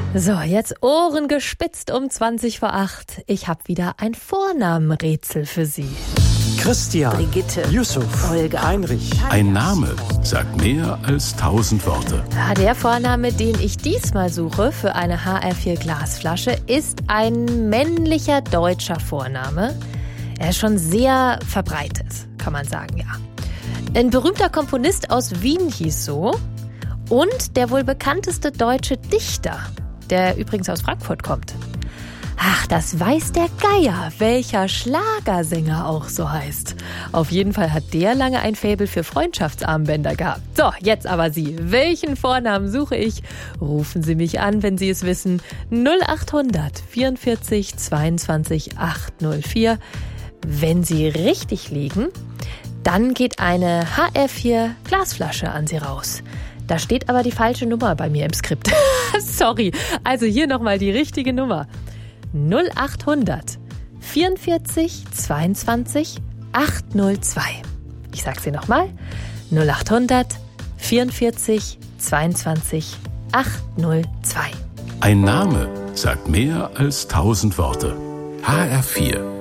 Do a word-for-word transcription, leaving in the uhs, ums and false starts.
So, jetzt Ohren gespitzt um zwanzig vor acht. Ich habe wieder ein Vornamenrätsel für Sie. Christian, Brigitte, Yusuf, Olga, Heinrich. Ein Name sagt mehr als tausend Worte. Ja, der Vorname, den ich diesmal suche für eine H R vier Glasflasche, ist ein männlicher deutscher Vorname. Er ist schon sehr verbreitet, kann man sagen, ja. Ein berühmter Komponist aus Wien hieß so. Und der wohl bekannteste deutsche Dichter, der übrigens aus Frankfurt kommt. Ach, das weiß der Geier, welcher Schlagersänger auch so heißt. Auf jeden Fall hat der lange ein Faible für Freundschaftsarmbänder gehabt. So, jetzt aber Sie. Welchen Vornamen suche ich? Rufen Sie mich an, wenn Sie es wissen. null acht hundert vierundvierzig zweiundzwanzig achthundertvier. Wenn Sie richtig liegen, dann geht eine H R vier Glasflasche an Sie raus. Da steht aber die falsche Nummer bei mir im Skript. Sorry. Also hier nochmal die richtige Nummer. null acht hundert vierundvierzig zweiundzwanzig achthundertzwei. Ich sag's dir nochmal. null acht hundert vierundvierzig zweiundzwanzig achthundertzwei. Ein Name sagt mehr als tausend Worte. H R vier